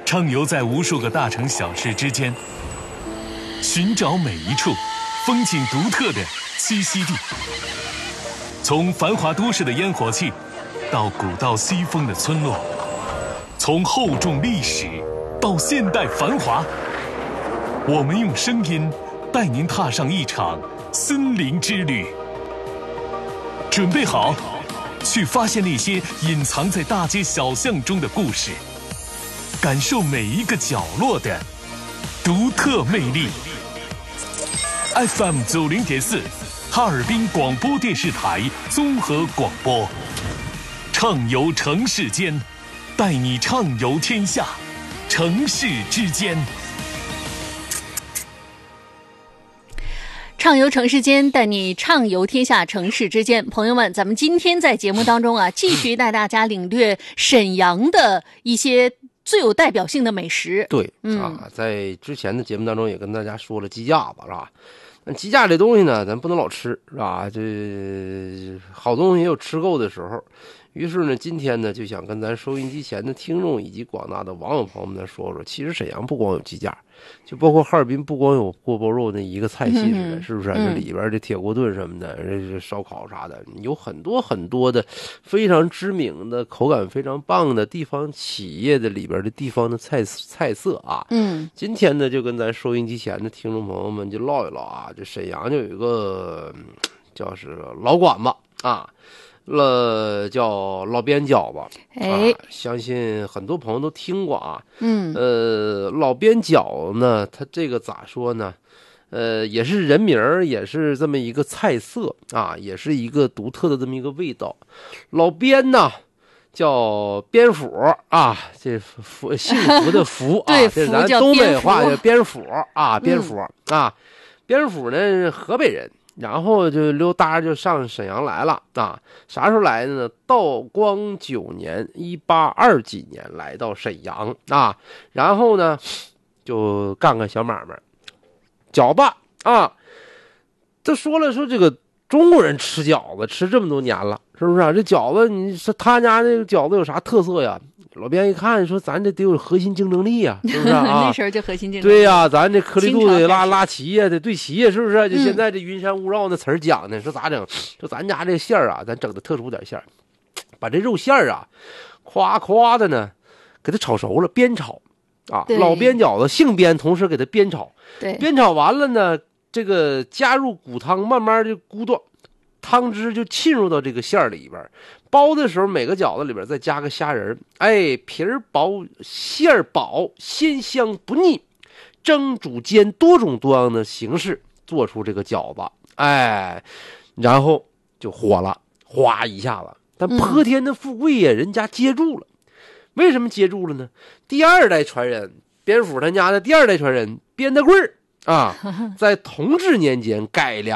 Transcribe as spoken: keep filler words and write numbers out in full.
畅游在无数个大城小市之间，寻找每一处风景独特的栖息地。从繁华都市的烟火气，到古道西风的村落，从厚重历史到现代繁华，我们用声音带您踏上一场森林之旅。准备好，去发现那些隐藏在大街小巷中的故事，感受每一个角落的独特魅力。F M 九零点四，哈尔滨广播电视台综合广播，畅游城市间，带你畅游天下，城市之间。 畅游城市间，带你畅游天下，城市之间。朋友们，咱们今天在节目当中啊，继续带大家领略沈阳的一些最有代表性的美食。 对、嗯、啊，在之前的节目当中也跟大家说了鸡架子是吧？那鸡架这东西呢，咱不能老吃是吧？这好东西也有吃够的时候。于是呢，今天呢就想跟咱收音机前的听众以及广大的网友朋友们说说，其实沈阳不光有鸡架，就包括哈尔滨不光有锅包肉那一个菜系似的，嗯、是不是？这里边的铁锅炖什么的，这烧烤啥的，有很多很多的非常知名的、口感非常棒的地方企业的里边的地方的菜菜色啊。嗯，今天呢就跟咱收音机前的听众朋友们就唠一唠啊，这沈阳就有一个叫是老馆子啊。了叫老边饺子，哎、啊，相信很多朋友都听过啊。嗯，呃，老边饺子呢，它这个咋说呢？呃，也是人名儿，也是这么一个菜色啊，也是一个独特的这么一个味道。老边呢，叫边府啊，这福幸福的福啊，这咱东北话叫边府啊，边府、嗯、啊，边府呢，河北人。然后就溜达就上沈阳来了啊！啥时候来的呢？道光九年，一八二几年来到沈阳啊。然后呢，就干个小买卖，饺子啊。这说了说这个中国人吃饺子吃这么多年了，是不是啊？这饺子你说他家那个饺子有啥特色呀？老边一看说，咱这得有核心竞争力呀，是不是啊？ 那时候就核心竞争力。 对呀、啊，咱这颗粒度得拉拉齐呀，得对齐呀，是不是？就现在这云山雾绕那词儿讲的，说咋整？说咱家这馅儿啊，咱整的特殊点馅儿，把这肉馅儿啊，夸夸的呢，给它炒熟了，煸炒啊，老边饺子姓煸，同时给它煸炒。 对， 煸炒完了呢，这个加入骨汤，慢慢就咕嘟。汤汁就浸入到这个馅儿里边，包的时候每个饺子里边再加个虾仁，哎，皮儿薄，馅儿薄，鲜香不腻，蒸煮煎多种多样的形式做出这个饺子，哎，然后就火了，哗一下子，但泼天的富贵呀，人家接住了，为什么接住了呢？第二代传人，边府他家的第二代传人边大贵儿啊，在同治年间改良。